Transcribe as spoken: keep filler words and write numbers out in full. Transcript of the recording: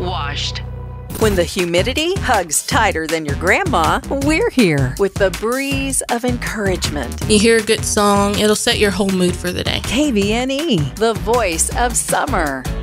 Washed. When the humidity hugs tighter than your grandma, we're here with the breeze of encouragement. You hear a good song, it'll set your whole mood for the day. K V N E, the voice of summer.